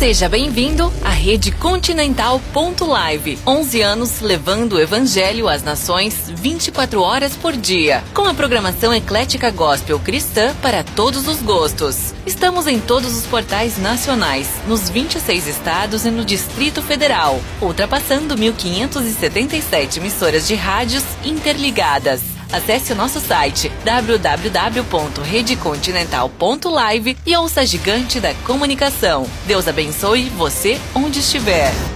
Seja bem-vindo à Rede Continental.live. 11 anos levando o Evangelho às nações 24 horas por dia. Com a programação eclética gospel cristã para todos os gostos. Estamos em todos os portais nacionais, nos 26 estados e no Distrito Federal, ultrapassando 1.577 emissoras de rádios interligadas. Acesse o nosso site www.redecontinental.live e ouça a gigante da comunicação. Deus abençoe você onde estiver.